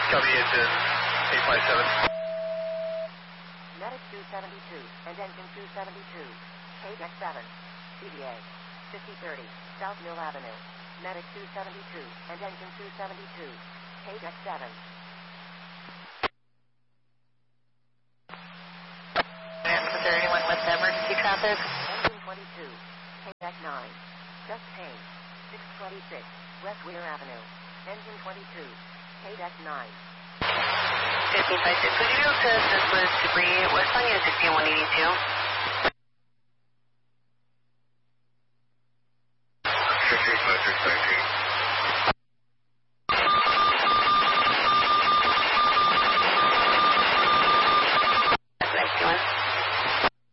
Copy, engine 857. Medic 272 and engine 272. KX7. CVA 5030 South Mill Avenue. Medic 272 and engine 272. KX7. And 31 West emergency traffic. Engine 22. KX9. Just Payne. 626 West Weir Avenue. Engine 22. KX9. 1556, would you be able to assist with debris west on unit 6182?